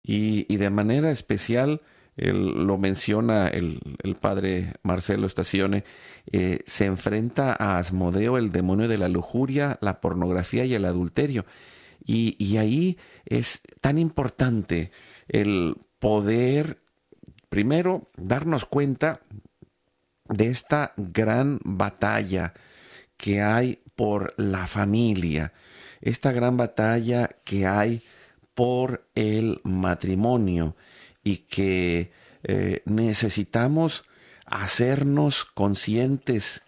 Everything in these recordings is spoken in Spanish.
Y de manera especial, lo menciona el padre Marcelo Stacione, se enfrenta a Asmodeo, el demonio de la lujuria, la pornografía y el adulterio. Y ahí es tan importante el poder, primero, darnos cuenta de esta gran batalla que hay por la familia, esta gran batalla que hay por el matrimonio y que necesitamos hacernos conscientes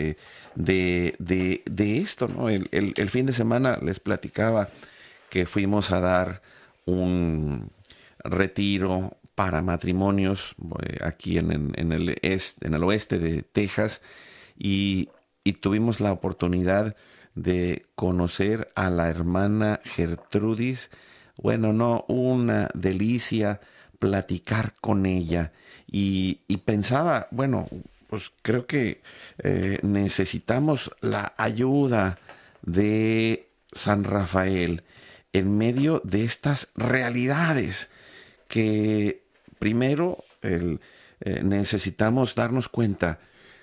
de esto, ¿no? El fin de semana les platicaba que fuimos a dar un retiro para matrimonios aquí en el oeste de Texas y, y tuvimos la oportunidad de conocer a la hermana Gertrudis. Bueno, no, una delicia platicar con ella y pensaba, bueno, pues creo que necesitamos la ayuda de San Rafael en medio de estas realidades que primero necesitamos darnos cuenta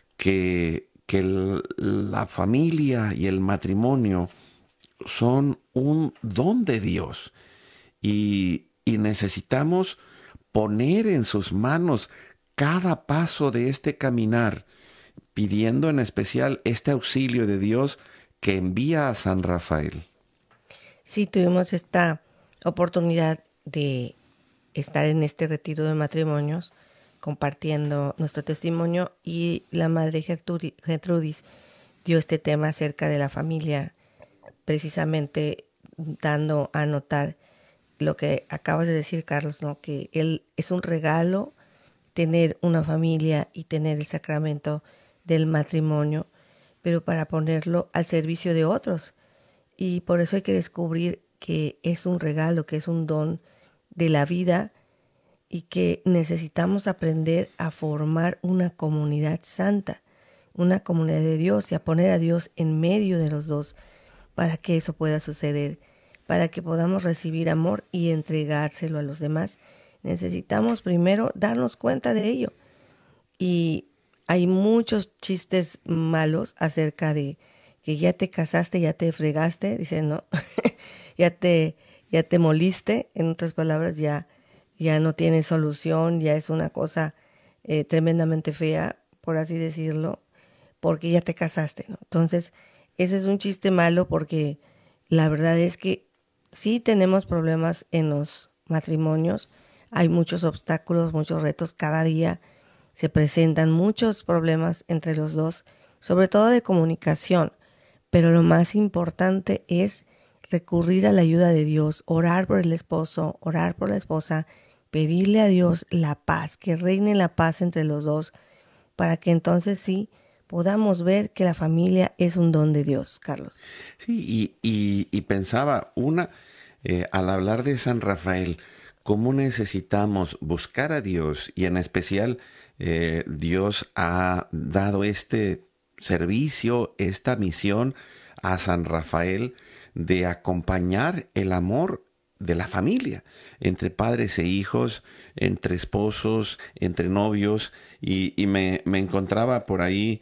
que la familia y el matrimonio son un don de Dios y necesitamos poner en sus manos cada paso de este caminar, pidiendo en especial este auxilio de Dios que envía a San Rafael. Sí, tuvimos esta oportunidad de estar en este retiro de matrimonios compartiendo nuestro testimonio y la madre Gertrudis dio este tema acerca de la familia, precisamente dando a notar lo que acabas de decir, Carlos, ¿no? Que él es un regalo tener una familia y tener el sacramento del matrimonio, pero para ponerlo al servicio de otros. Y por eso hay que descubrir que es un regalo, que es un don de la vida y que necesitamos aprender a formar una comunidad santa, una comunidad de Dios y a poner a Dios en medio de los dos para que eso pueda suceder, para que podamos recibir amor y entregárselo a los demás. Necesitamos primero darnos cuenta de ello. Y hay muchos chistes malos acerca de que ya te casaste, ya te fregaste, dicen, ¿no? ya te, ya te moliste, en otras palabras, ya no tiene solución, ya es una cosa tremendamente fea, por así decirlo, porque ya te casaste, ¿no? Entonces, ese es un chiste malo porque la verdad es que sí tenemos problemas en los matrimonios, hay muchos obstáculos, muchos retos cada día, se presentan muchos problemas entre los dos, sobre todo de comunicación, pero lo más importante es recurrir a la ayuda de Dios, orar por el esposo, orar por la esposa, pedirle a Dios la paz, que reine la paz entre los dos, para que entonces sí podamos ver que la familia es un don de Dios, Carlos. Sí, y pensaba, al hablar de San Rafael, cómo necesitamos buscar a Dios y en especial Dios ha dado este servicio, esta misión a San Rafael de acompañar el amor de la familia, entre padres e hijos, entre esposos, entre novios, y me encontraba por ahí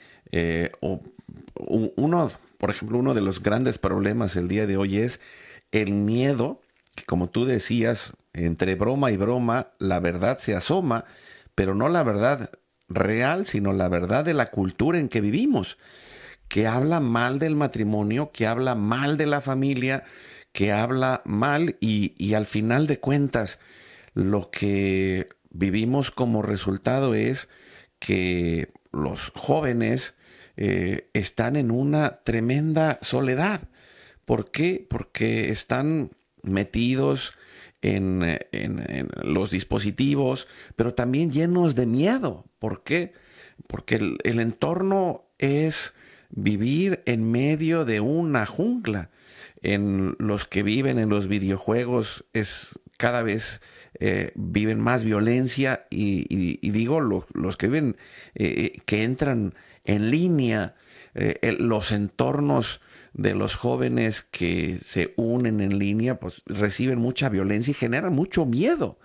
uno, por ejemplo, uno de los grandes problemas el día de hoy es el miedo, que como tú decías, entre broma y broma, la verdad se asoma, pero no la verdad real, sino la verdad de la cultura en que vivimos, que habla mal del matrimonio, que habla mal de la familia, que habla mal y al final de cuentas lo que vivimos como resultado es que los jóvenes están en una tremenda soledad. ¿Por qué? Porque están metidos en los dispositivos, pero también llenos de miedo. ¿Por qué? Porque el entorno es vivir en medio de una jungla. En los que viven en los videojuegos es cada vez viven más violencia y digo los que viven que entran en línea, los entornos de los jóvenes que se unen en línea, pues reciben mucha violencia y generan mucho miedo.